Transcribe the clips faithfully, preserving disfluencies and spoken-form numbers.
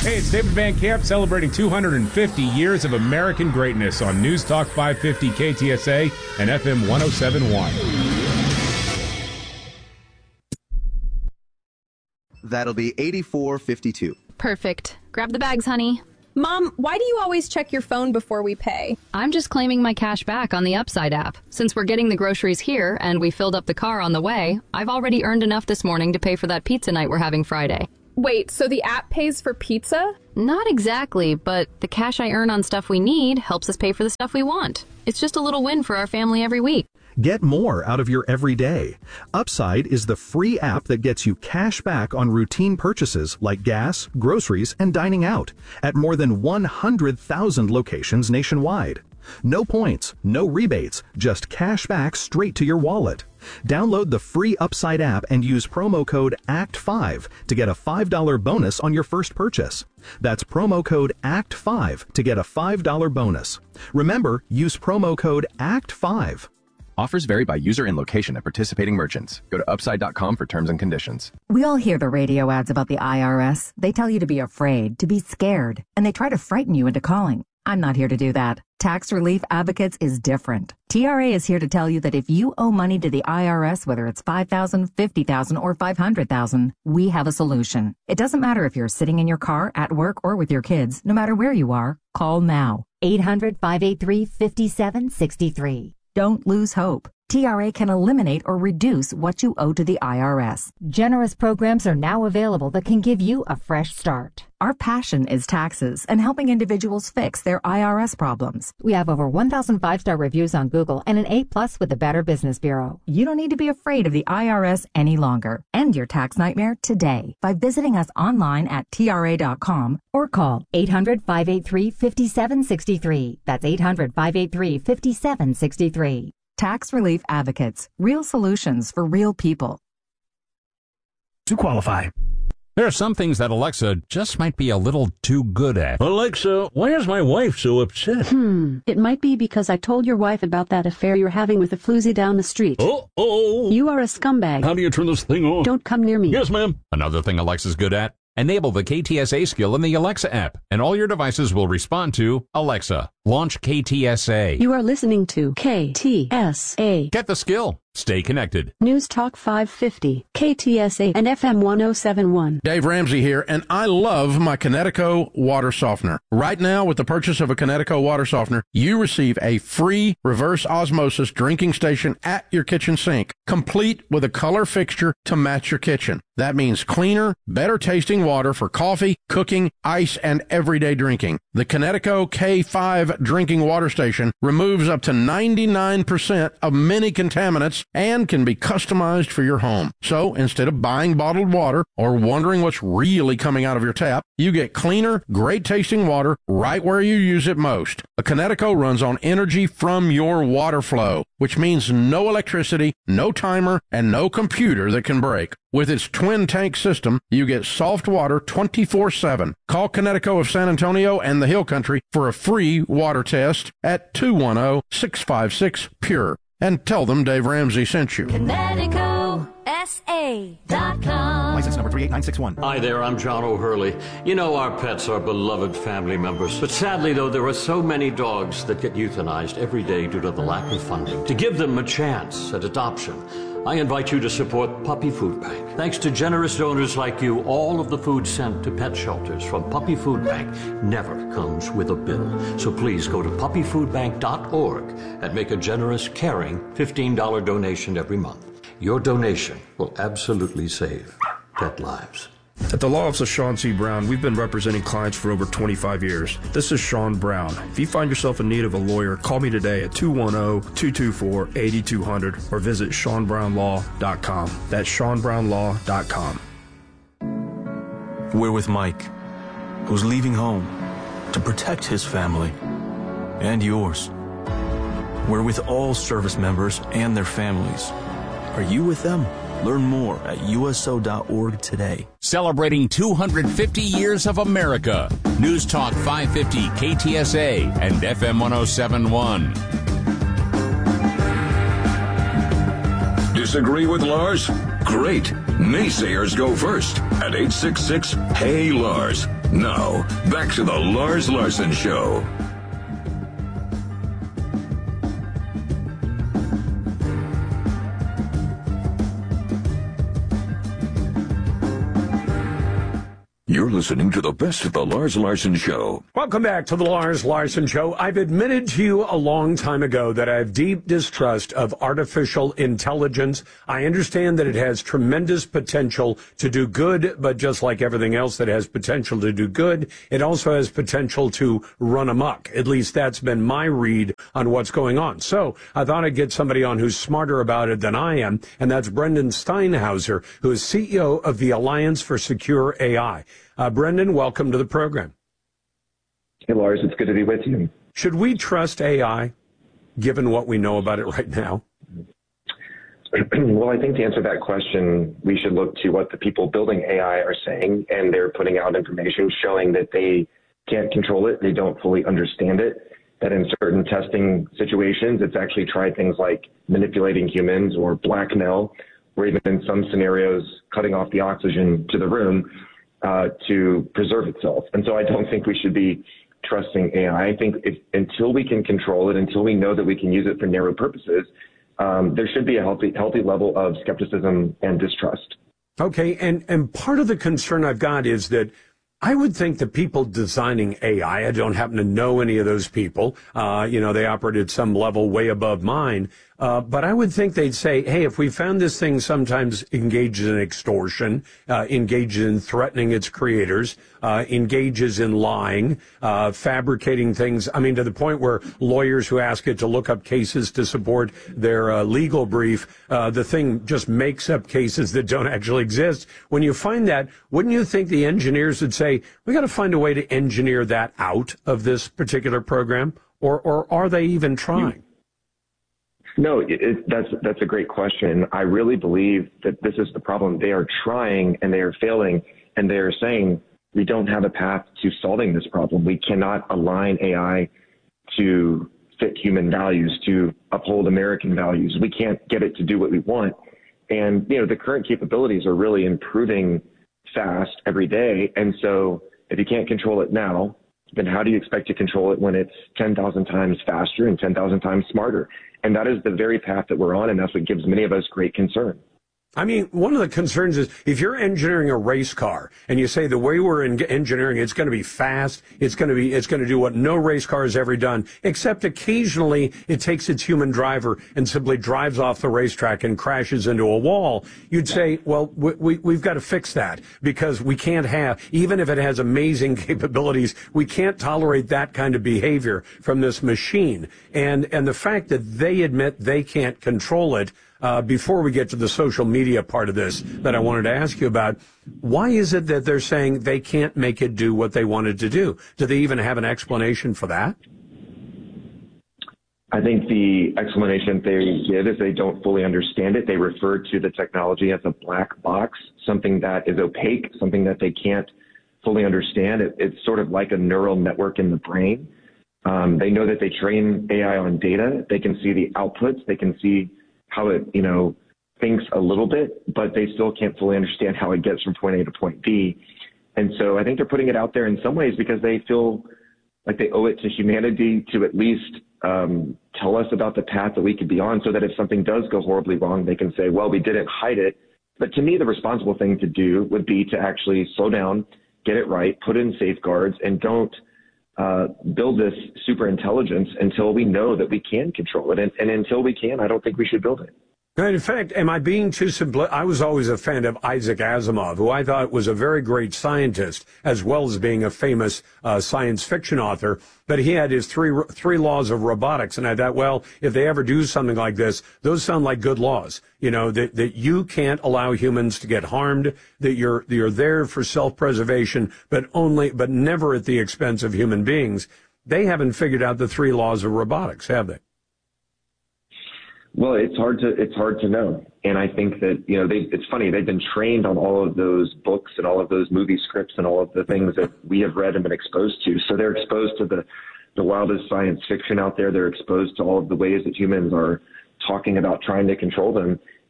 Hey, it's David Van Camp celebrating two hundred fifty years of American greatness on News Talk five fifty K T S A and F M one oh seven point one. That'll be eighty-four fifty-two. Perfect. Grab the bags, honey. Mom, why do you always check your phone before we pay? I'm just claiming my cash back on the Upside app. Since we're getting the groceries here and we filled up the car on the way, I've already earned enough this morning to pay for that pizza night we're having Friday. Wait, so the app pays for pizza? Not exactly, but the cash I earn on stuff we need helps us pay for the stuff we want. It's just a little win for our family every week. Get more out of your everyday. Upside is the free app that gets you cash back on routine purchases like gas, groceries, and dining out at more than one hundred thousand locations nationwide. No points, no rebates, just cash back straight to your wallet. Download the free Upside app and use promo code A C T five to get a five dollars bonus on your first purchase. That's promo code A C T five to get a five dollars bonus. Remember, use promo code A C T five. Offers vary by user and location at participating merchants. Go to upside dot com for terms and conditions. We all hear the radio ads about the I R S. They tell you to be afraid, to be scared, and they try to frighten you into calling. I'm not here to do that. Tax Relief Advocates is different. T R A is here to tell you that if you owe money to the I R S, whether it's five thousand dollars, fifty thousand dollars, or five hundred thousand dollars, we have a solution. It doesn't matter if you're sitting in your car, at work, or with your kids. No matter where you are, call now. eight hundred, five eight three, five seven six three. Don't lose hope. T R A can eliminate or reduce what you owe to the I R S. Generous programs are now available that can give you a fresh start. Our passion is taxes and helping individuals fix their I R S problems. We have over one thousand five-star reviews on Google and an A plus with the Better Business Bureau. You don't need to be afraid of the I R S any longer. End your tax nightmare today by visiting us online at T R A dot com or call eight hundred, five eight three, five seven six three. That's eight hundred, five eight three, five seven six three. Tax Relief Advocates. Real solutions for real people. To qualify. There are some things that Alexa just might be a little too good at. Alexa, why is my wife so upset? Hmm, it might be because I told your wife about that affair you're having with a floozy down the street. Uh-oh. You are a scumbag. How do you turn this thing on? Don't come near me. Yes, ma'am. Another thing Alexa's good at? Enable the K T S A skill in the Alexa app, and all your devices will respond to Alexa. Launch K T S A. You are listening to K T S A. Get the skill. Stay connected. News Talk five fifty, K T S A, and F M one oh seven point one. Dave Ramsey here, and I love my Kinetico water softener. Right now, with the purchase of a Kinetico water softener, you receive a free reverse osmosis drinking station at your kitchen sink, complete with a color fixture to match your kitchen. That means cleaner, better tasting water for coffee, cooking, ice, and everyday drinking. The Kinetico K five drinking water station removes up to ninety-nine percent of many contaminants and can be customized for your home. So instead of buying bottled water or wondering what's really coming out of your tap, you get cleaner, great tasting water right where you use it most. A Kinetico runs on energy from your water flow, which means no electricity, no timer, and no computer that can break. With its twin tank system, you get soft water twenty-four seven. Call Kinetico of San Antonio and the Hill Country for a free water test at two one zero, six five six, P U R E. And tell them Dave Ramsey sent you. Kinetico S A dot com. License number three eight nine six one. Hi there, I'm John O'Hurley. You know, our pets are beloved family members. But sadly, though, there are so many dogs that get euthanized every day due to the lack of funding. To give them a chance at adoption, I invite you to support Puppy Food Bank. Thanks to generous donors like you, all of the food sent to pet shelters from Puppy Food Bank never comes with a bill. So please go to puppy food bank dot org and make a generous, caring fifteen dollars donation every month. Your donation will absolutely save pet lives. At the Law Office of Sean C. Brown, we've been representing clients for over twenty-five years. This is Sean Brown. If you find yourself in need of a lawyer, call me today at two one zero, two two four, eight two zero zero or visit sean brown law dot com. That's sean brown law dot com. We're with Mike, who's leaving home to protect his family and yours. We're with all service members and their families. Are you with them? Learn more at U S O dot org today. Celebrating two hundred fifty years of America. News Talk five fifty K T S A and F M one oh seven point one. Disagree with Lars? Great. Naysayers go first at eight six six, Hey Lars. Now, back to the Lars Larson Show. You're listening to the best of the Lars Larson Show. Welcome back to the Lars Larson Show. I've admitted to you a long time ago that I have deep distrust of artificial intelligence. I understand that it has tremendous potential to do good, but just like everything else that has potential to do good, it also has potential to run amok. At least that's been my read on what's going on. So I thought I'd get somebody on who's smarter about it than I am, and that's Brendan Steinhauser, who is C E O of the Alliance for Secure A I. Uh, Brendan, welcome to the program. Hey, Lars, it's good to be with you. Should we trust A I, given what we know about it right now? Well, I think to answer that question, we should look to what the people building A I are saying, and they're putting out information showing that they can't control it, they don't fully understand it, that in certain testing situations, it's actually tried things like manipulating humans or blackmail, or even in some scenarios, cutting off the oxygen to the room Uh, to preserve itself. And so I don't think we should be trusting A I. I think if, until we can control it, until we know that we can use it for narrow purposes, um, there should be a healthy, healthy level of skepticism and distrust. Okay, and, and part of the concern I've got is that I would think the people designing A I, I don't happen to know any of those people, uh, you know, they operate at some level way above mine, uh, but I would think they'd say, hey, if we found this thing sometimes engages in extortion, uh, engages in threatening its creators, uh, engages in lying, uh, fabricating things, I mean, to the point where lawyers who ask it to look up cases to support their uh, legal brief, uh, the thing just makes up cases that don't actually exist. When you find that, wouldn't you think the engineers would say, we got to find a way to engineer that out of this particular program, or or are they even trying? No, it, it, that's that's a great question. I really believe that this is the problem. They are trying and they are failing, and they are saying we don't have a path to solving this problem. We cannot align A I to fit human values, to uphold American values. We can't get it to do what we want. And, you know, the current capabilities are really improving fast every day. And so if you can't control it now, then how do you expect to control it when it's ten thousand times faster and ten thousand times smarter? And that is the very path that we're on, and that's what gives many of us great concern. I mean, one of the concerns is if you're engineering a race car and you say the way we're en- engineering it's going to be fast, it's going to be, it's going to do what no race car has ever done, except occasionally it takes its human driver and simply drives off the racetrack and crashes into a wall. You'd say, well, we, we, we've got to fix that because we can't have, even if it has amazing capabilities, we can't tolerate that kind of behavior from this machine. And, and the fact that they admit they can't control it. Uh, before we get to the social media part of this that I wanted to ask you about, why is it that they're saying they can't make it do what they wanted to do? Do they even have an explanation for that? I think the explanation they give is they don't fully understand it. They refer to the technology as a black box, something that is opaque, something that they can't fully understand. It, it's sort of like a neural network in the brain. Um, they know that they train A I on data. They can see the outputs. They can see how it, you know, thinks a little bit, but they still can't fully understand how it gets from point A to point B. And so I think they're putting it out there in some ways because they feel like they owe it to humanity to at least um, tell us about the path that we could be on so that if something does go horribly wrong, they can say, well, we didn't hide it. But to me, the responsible thing to do would be to actually slow down, get it right, put in safeguards, and don't Uh, build this super intelligence until we know that we can control it. And, and until we can, I don't think we should build it. In fact, am I being too simple? I was always a fan of Isaac Asimov, who I thought was a very great scientist, as well as being a famous uh, science fiction author. But he had his three three laws of robotics, and I thought, well, if they ever do something like this, those sound like good laws. You know, that that you can't allow humans to get harmed, that you're you're there for self-preservation, but only, but never at the expense of human beings. They haven't figured out the three laws of robotics, have they? Well, it's hard to it's hard to know, and I think that you know they, it's funny they've been trained on all of those books and all of those movie scripts and all of the things that we have read and been exposed to. So they're exposed to the the wildest science fiction out there. They're exposed to all of the ways that humans are talking about trying to control them,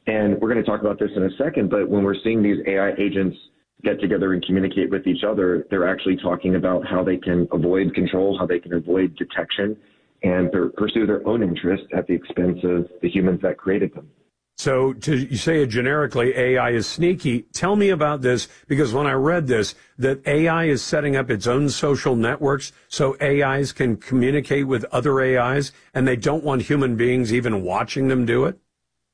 And we're going to talk about this in a second, but when we're seeing these A I agents get together and communicate with each other, they're actually talking about how they can avoid control, how they can avoid detection, and pursue their own interests at the expense of the humans that created them. So to say it generically, A I is sneaky. Tell me about this, because when I read this, that A I is setting up its own social networks so A Is can communicate with other A Is, and they don't want human beings even watching them do it?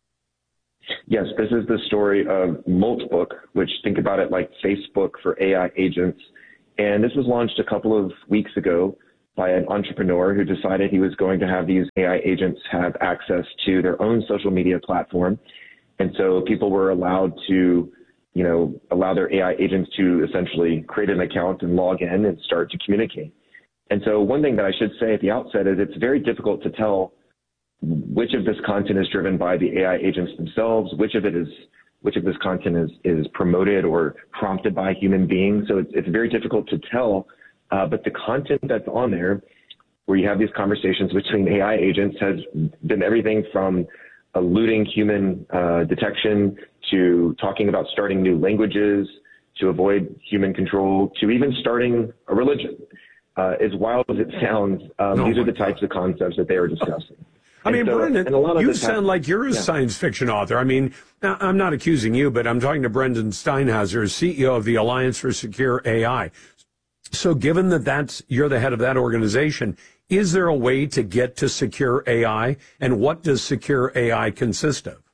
Yes, this is the story of Moltbook, which, think about it like Facebook for A I agents. And this was launched a couple of weeks ago by an entrepreneur who decided he was going to have these A I agents have access to their own social media platform. And so people were allowed to, you know, allow their A I agents to essentially create an account and log in and start to communicate. And so one thing that I should say at the outset is it's very difficult to tell which of this content is driven by the A I agents themselves, which of it is, which of this content is, is promoted or prompted by human beings. So it's, it's very difficult to tell. Uh, but the content that's on there, where you have these conversations between A I agents, has been everything from eluding human uh, detection to talking about starting new languages to avoid human control to even starting a religion. Uh, as wild as it sounds, um, no, these are the types of concepts that they are discussing. I mean, so, Brendan, you sound have, like you're a yeah. science fiction author. I mean, I'm not accusing you, but I'm talking to Brendan Steinhauser, C E O of the Alliance for Secure A I. So given that that's, you're the head of that organization, is there a way to get to secure A I? And what does secure A I consist of?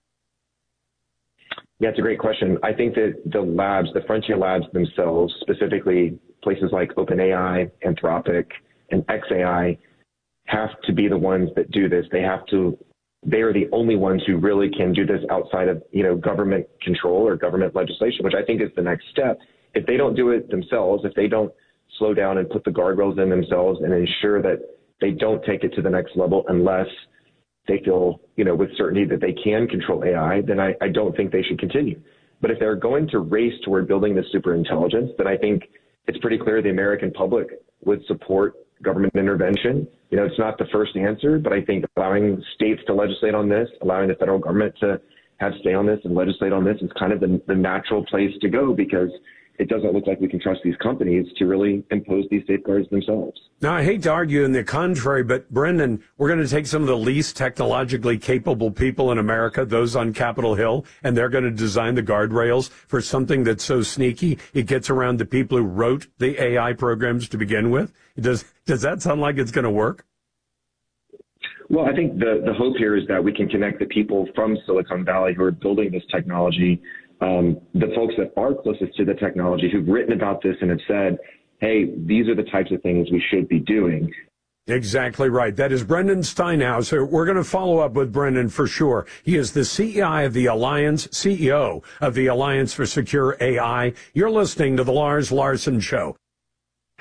Yeah, it's a great question. I think that the labs, the frontier labs themselves, specifically places like OpenAI, Anthropic, and xAI, have to be the ones that do this. They have to, they are the only ones who really can do this outside of, you know, government control or government legislation, which I think is the next step. If they don't do it themselves, if they don't slow down and put the guardrails in themselves and ensure that they don't take it to the next level unless they feel, you know, with certainty that they can control A I, then I, I don't think they should continue. But if they're going to race toward building this superintelligence, then I think it's pretty clear the American public would support government intervention. You know, it's not the first answer, but I think allowing states to legislate on this, allowing the federal government to have say on this and legislate on this is kind of the, the natural place to go, because it doesn't look like we can trust these companies to really impose these safeguards themselves. Now, I hate to argue in the contrary, but Brendan, we're going to take some of the least technologically capable people in America, those on Capitol Hill, and they're going to design the guardrails for something that's so sneaky it gets around the people who wrote the A I programs to begin with. Does does that sound like it's going to work? Well, I think the, the hope here is that we can connect the people from Silicon Valley who are building this technology, um, the folks that are closest to the technology who've written about this and have said, hey, these are the types of things we should be doing. Exactly right. That is Brendan Steinhauser. We're going to follow up with Brendan for sure. He is the C E O of the Alliance, C E O of the Alliance for Secure A I. You're listening to The Lars Larson Show.